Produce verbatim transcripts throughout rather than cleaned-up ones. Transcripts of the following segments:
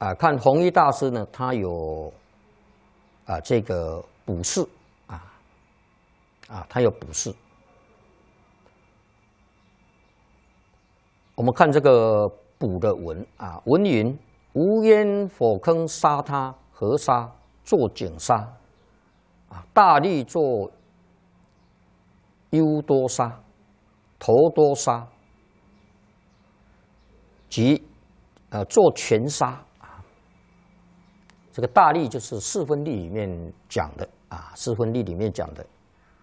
啊，看弘一大师呢，他有啊这个补释啊啊，他有补释。我们看这个补的文啊，文云：无烟火坑沙他河沙作井沙啊，大力作优多沙，头多沙，即呃做全沙。这个大力就是四分力里面讲的啊，四分力里面讲的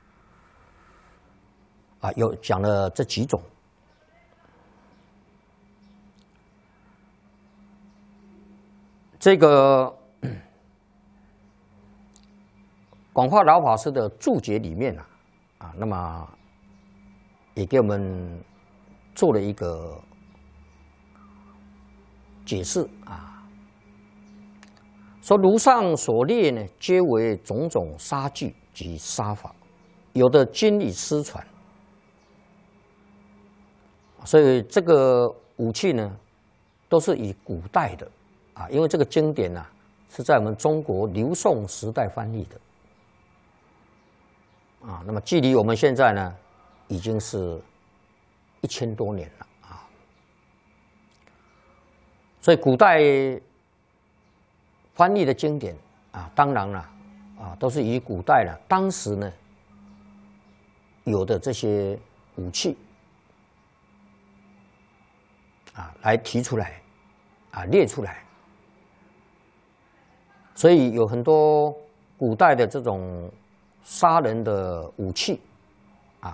啊，有讲了这几种。这个广化老法师的注解里面啊，啊，那么也给我们做了一个解释啊。说如上所列呢，皆为种种杀具及杀法，有的经已失传，所以这个武器呢，都是以古代的啊，因为这个经典呢、啊、是在我们中国刘宋时代翻译的啊，那么距离我们现在呢，已经是一千多年了啊，所以古代翻译的经典啊，当然了啊，都是以古代了当时呢有的这些武器啊来提出来啊列出来，所以有很多古代的这种杀人的武器啊，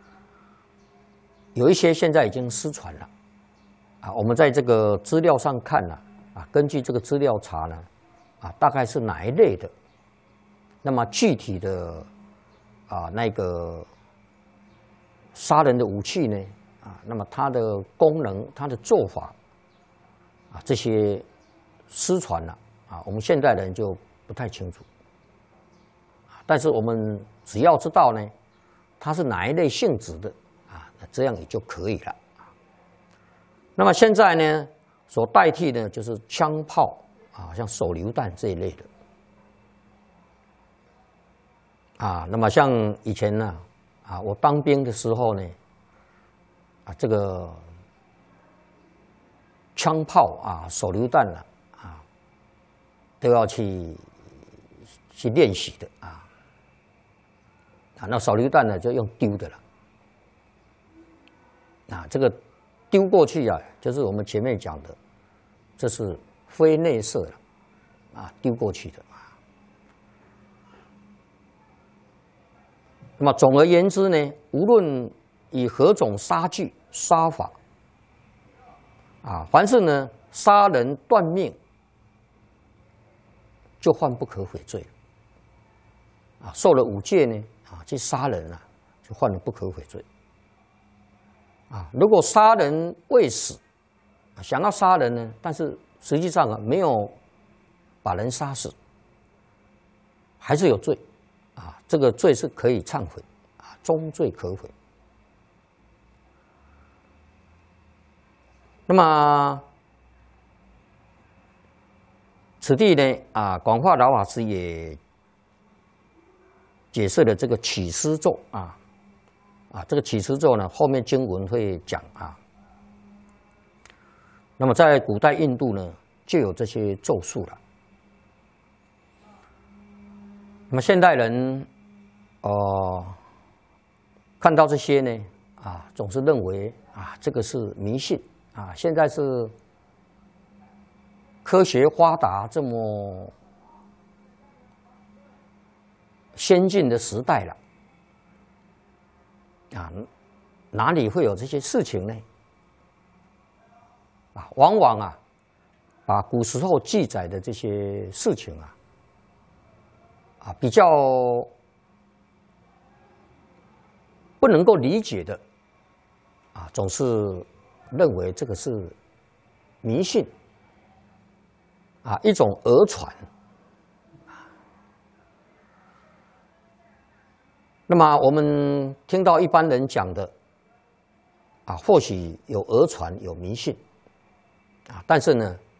有一些现在已经失传了啊。我们在这个资料上看了啊，根据这个资料查呢。啊，大概是哪一类的？那么具体的啊，那个杀人的武器呢？啊，那么它的功能、它的做法啊，这些失传了啊，我们现代人就不太清楚。但是我们只要知道呢，它是哪一类性质的啊，那这样也就可以了。那么现在呢，所代替的就是枪炮。啊，像手榴弹这一类的，啊，那么像以前呢，啊，我当兵的时候呢，啊，这个枪炮啊、手榴弹了啊，都要去去练习的啊，啊，那手榴弹呢就用丢的了，啊，这个丢过去啊，就是我们前面讲的，这是。非内射了，啊，丢过去的啊。那么总而言之呢，无论以何种杀具、杀法，啊，凡是呢杀人断命，就犯不可悔罪啊，受了五戒呢，啊，去杀人啊，就犯了不可悔罪。啊，如果杀人未死，想要杀人呢，但是实际上啊，没有把人杀死，还是有罪，啊，这个罪是可以忏悔，啊，终罪可悔。那么此地呢，啊，广化老法师也解释了这个起施咒啊，啊，这个起施咒呢，后面经文会讲啊。那么在古代印度呢，就有这些咒术了。那么现代人，哦、呃，看到这些呢，啊，总是认为啊，这个是迷信啊。现在是科学发达这么先进的时代了，啊，哪里会有这些事情呢？啊，往往啊，把古时候记载的这些事情啊，啊比较不能够理解的，啊，总是认为这个是迷信，啊，一种讹传。那么我们听到一般人讲的，啊，或许有讹传，有迷信。啊，但是呢，